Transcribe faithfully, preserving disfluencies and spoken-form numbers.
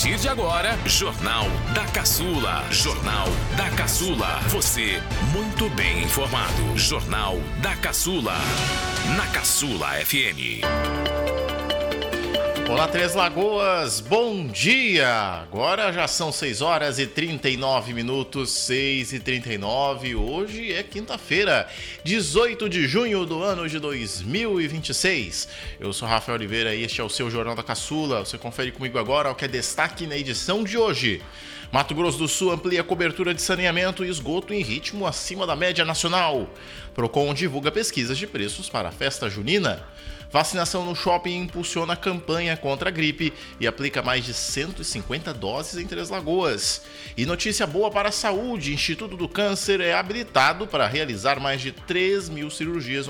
partir de agora, Jornal da Caçula. Jornal da Caçula. Você muito bem informado. Jornal da Caçula. Na Caçula F M. Olá, Três Lagoas, bom dia! Agora já são seis horas e trinta e nove minutos, seis e trinta e nove. Hoje é quinta-feira, dezoito de junho do ano de dois mil e vinte e seis. Eu sou Rafael Oliveira e este é o seu Jornal da Caçula. Você confere comigo agora o que é destaque na edição de hoje. Mato Grosso do Sul amplia a cobertura de saneamento e esgoto em ritmo acima da média nacional. Procon divulga pesquisas de preços para a festa junina. Vacinação no shopping impulsiona a campanha contra a gripe e aplica mais de cento e cinquenta doses em Três Lagoas. E notícia boa para a saúde: Instituto do Câncer é habilitado para realizar mais de três mil cirurgias